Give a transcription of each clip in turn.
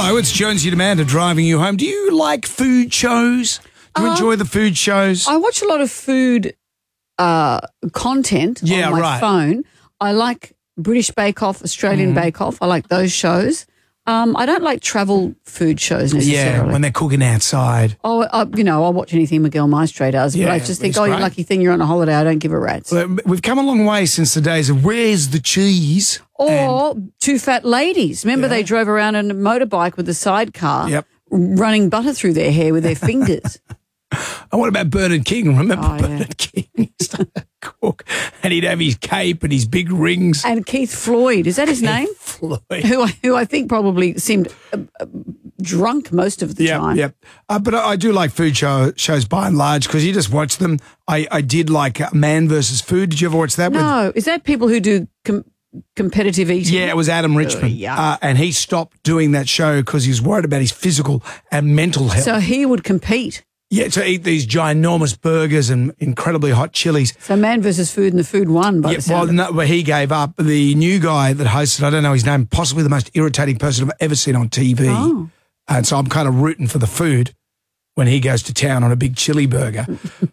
Hello, it's Jonesy and Amanda driving you home. Do you like food shows? Do you enjoy the food shows? I watch a lot of food content on my phone. I like British Bake Off, Australian Bake Off. I like those shows. I don't like travel food shows necessarily. Yeah, when they're cooking outside. Oh, I'll watch anything Miguel Maestre does, but I just think, you lucky thing you're on a holiday. I don't give a rat's. Well, we've come a long way since the days of where's the cheese? Or two fat ladies. Remember they drove around on a motorbike with a sidecar running butter through their hair with their fingers. And what about Bernard King? Remember Bernard King? He used to cook and he'd have his cape and his big rings. And Keith Floyd, is that his name? Floyd. Who I think probably seemed drunk most of the time. Yeah, but I do like food shows by and large because you just watch them. I did like Man vs. Food. Did you ever watch that? No. Is that people who do competitive eating? Yeah, it was Adam Richmond. And he stopped doing that show because he was worried about his physical and mental health. So he would compete. Yeah, to eat these ginormous burgers and incredibly hot chilies. So Man versus Food and the food won by the sound of it. Well, he gave up. The new guy that hosted, I don't know his name, possibly the most irritating person I've ever seen on TV. Oh. And so I'm kind of rooting for the food when he goes to town on a big chili burger.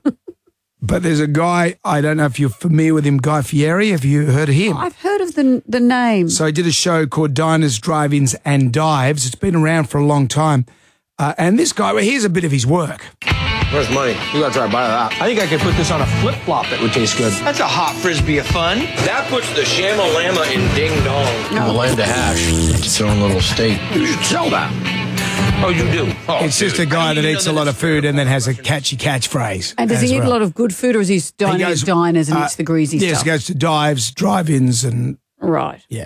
But there's a guy, I don't know if you're familiar with him, Guy Fieri. Have you heard of him? I've heard of the name. So he did a show called Diners, Drive-Ins and Dives. It's been around for a long time. And this guy, well, here's a bit of his work. Where's money? You gotta try to buy that. I think I could put this on a flip-flop that would taste good. That's a hot frisbee of fun. That puts the shamalama in ding dong. The lamb to hash. It's its own little steak. You should sell that. Oh, you do? Oh, it's just a guy that eats a lot of food and then has a catchy catchphrase. And does he eat a lot of good food, or is he dining at diners and eats the greasy stuff? Yes, he goes to dives, drive-ins and... Right. Yeah.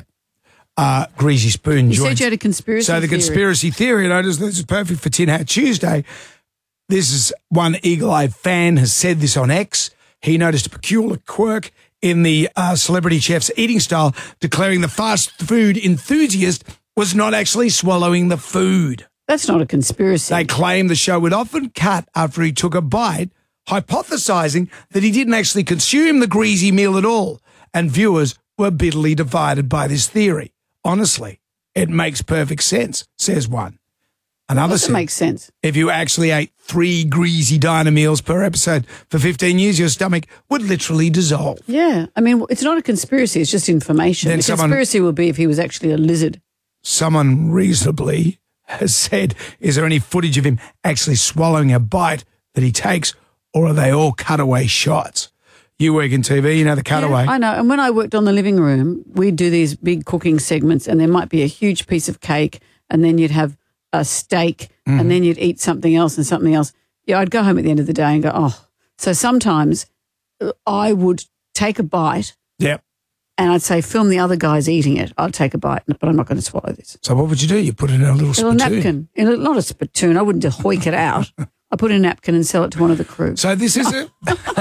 Greasy spoon joints. You said you had a conspiracy theory. So the conspiracy theory, this is perfect for Tin Hat Tuesday. This is one eagle-eyed fan has said this on X. He noticed a peculiar quirk in the celebrity chef's eating style, declaring the fast food enthusiast was not actually swallowing the food. That's not a conspiracy. They claim the show would often cut after he took a bite, hypothesizing that he didn't actually consume the greasy meal at all, and viewers were bitterly divided by this theory. Honestly, it makes perfect sense, says one. Another says, makes sense. If you actually ate 3 greasy diner meals per episode for 15 years, your stomach would literally dissolve. Yeah. I mean, it's not a conspiracy. It's just information. The conspiracy would be if he was actually a lizard. Someone reasonably has said, is there any footage of him actually swallowing a bite that he takes, or are they all cutaway shots? You work in TV, you know the cutaway. Yeah, I know. And when I worked on the living room, we'd do these big cooking segments, and there might be a huge piece of cake, and then you'd have a steak, and then you'd eat something else and something else. Yeah, I'd go home at the end of the day and go, oh. So sometimes I would take a bite. Yep. And I'd say, film the other guys eating it. I'll take a bite, but I'm not going to swallow this. So what would you do? You put it in a little spittoon? Napkin. Not a spittoon. I wouldn't just hoik it out. I put it in a napkin and sell it to one of the crew. So this is it.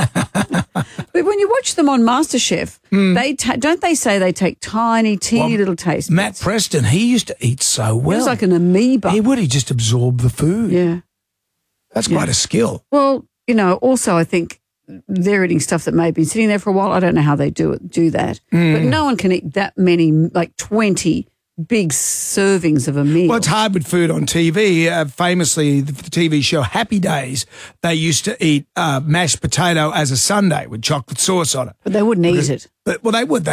But when you watch them on MasterChef, don't they say they take teeny little taste? Matt Preston, he used to eat so well. He was like an amoeba. He would. He just absorbed the food. Yeah. That's quite a skill. Well, also I think they're eating stuff that may have been sitting there for a while. I don't know how they do that. But no one can eat that many, like 20 big servings of a meal. Well, it's hard with food on TV. Famously, the TV show Happy Days, they used to eat mashed potato as a sundae with chocolate sauce on it. But they wouldn't eat it. Well, they would.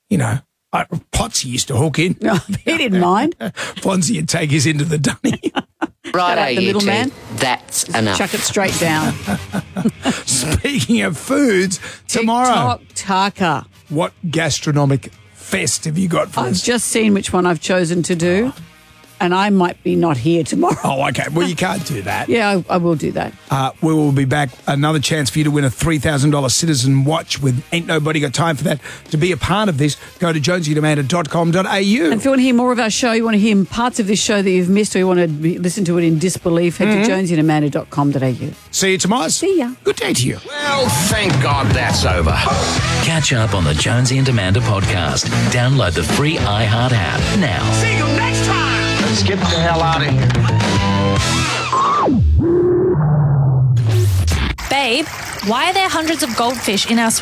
Potsy used to hook in. No, he didn't mind. Fonzie would take his into the dunny. Right, the middle man. That's enough. Chuck it straight down. Speaking of foods, tomorrow. TikTok Taka. What gastronomic fest have you got for I've us? just seen which one I've chosen to do, and I might be not here tomorrow. Oh, okay. Well, you can't do that. Yeah, I will do that. We will be back. Another chance for you to win a $3,000 Citizen watch with Ain't Nobody Got Time for That. To be a part of this, go to jonesyandamanda.com.au. And if you want to hear more of our show, you want to hear parts of this show that you've missed, or you want to listen to it in disbelief, head to jonesyandamanda.com.au. See you tomorrow. See ya. Good day to you. Well, thank God that's over. Catch up on the Jonesy and Amanda podcast. Download the free iHeart app now. See you next time. Let's get the hell out of here. Babe, why are there hundreds of goldfish in our